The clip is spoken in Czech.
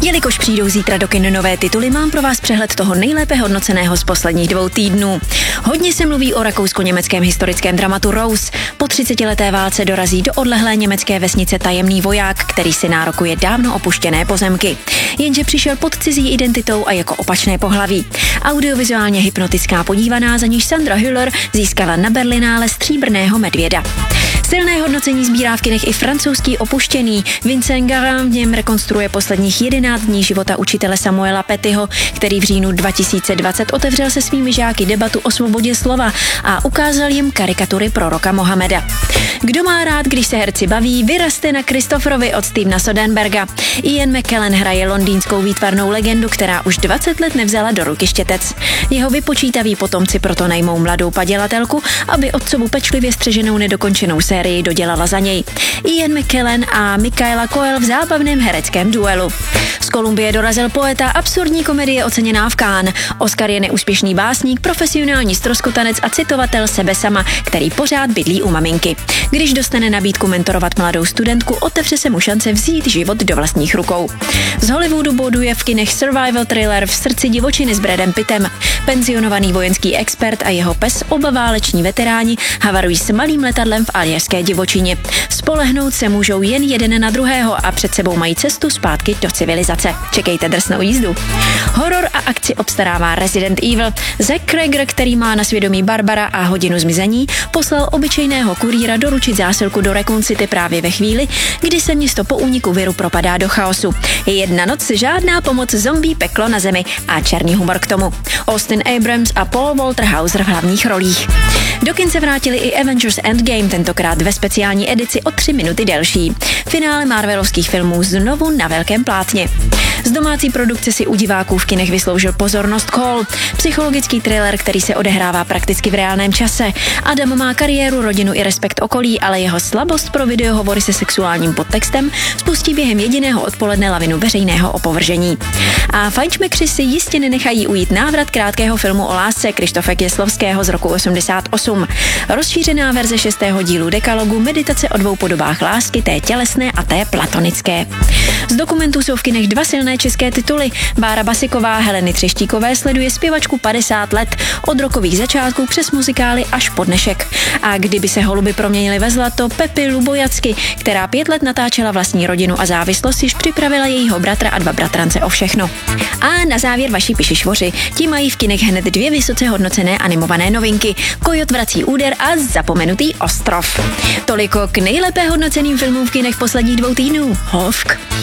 Jelikož přijdou zítra do kin nové tituly, mám pro vás přehled toho nejlépe hodnoceného z posledních 2 týdnů. Hodně se mluví o rakousko-německém historickém dramatu Rose. Po 30leté válce dorazí do odlehlé německé vesnice tajemný voják, který si nárokuje dávno opuštěné pozemky. Jenže přišel pod cizí identitou a jako opačné pohlaví. Audiovizuálně hypnotická podívaná, za níž Sandra Hüller získala na Berlinále stříbrného medvěda. Silné hodnocení sbírá v kinech i francouzský Opuštěný. Vincent Garand v něm rekonstruuje posledních 11 dní života učitele Samuela Patyho, který v říjnu 2020 otevřel se svými žáky debatu o svobodě slova a ukázal jim karikatury proroka Mohameda. Kdo má rád, když se herci baví, vyraste na Christopherovi od Stevena Soderberga. Ian McKellen hraje londýnskou výtvarnou legendu, která už 20 let nevzala do ruky štětec. Jeho vypočítaví potomci proto najmou mladou padělatelku, aby otcovu pečlivě střeženou nedokončenou sérii dodělala za něj. Ian McKellen a Michaela Coel v zábavném hereckém duelu. Z Kolumbie dorazil poeta, absurdní komedie oceněná v Cannes. Oscar je neúspěšný básník, profesionální ztroskotanec a citovatel sebe sama, který pořád bydlí u maminky. Když dostane nabídku mentorovat mladou studentku, otevře se mu šance vzít život do vlastních rukou. Z Hollywoodu boduje v kinech survival thriller V srdci divočiny s Bradem Pittem. Penzionovaný vojenský expert a jeho pes, oba váleční veteráni, havarují s malým letadlem v aljašské divočině. Spolehnout se můžou jen jeden na druhého a před sebou mají cestu zpátky do civilizace. Čekejte drsnou jízdu. Horor a akci obstarává Resident Evil. Zack Cregger, který má na svědomí Barbara a hodinu zmizení, poslal obyčejného kurýra doručit zásilku do Raccoon City právě ve chvíli, kdy se město po úniku viru propadá do chaosu. Jedna noc, žádná pomoc, zombie peklo na zemi a černý humor k tomu. Austin Abrams a Paul Walter Hauser v hlavních rolích. Do kin se vrátili i Avengers Endgame, tentokrát ve speciální edici o 3 minuty delší. Finále marvelovských filmů znovu na velkém plátně. Z domácí produkce si u diváků v kinech vysloužil pozornost Call, psychologický thriller, který se odehrává prakticky v reálném čase. Adam má kariéru, rodinu i respekt okolí, ale jeho slabost pro videohovory se sexuálním podtextem spustí během jediného odpoledne lavinu veřejného opovržení. A fajčmekři si jistě nenechají ujít návrat krátkého filmu o lásce Krištofe Kieslowského z roku 88. Rozšířená verze 6. dílu dekalogu meditace o 2 podobách lásky, té tělesné a té platonické. Z dokumentů jsou v kinech 2 silné české tituly. Bára Basiková Heleny Třeštíkové sleduje zpěvačku 50 let, od rokových začátků přes muzikály až po dnešek. A kdyby se holuby proměnily ve zlato, Pepi Lubojacky, která 5 let natáčela vlastní rodinu a závislost, již připravila jejího bratra a 2 bratrance o všechno. A na závěr vaši pišišvoři, ti mají v kinech hned 2 vysoce hodnocené animované novinky. Kojot vrací úder a Zapomenutý ostrov. Toliko k nejlépe hodnoceným filmům v kinech posledních 2 týdnů. Hovk.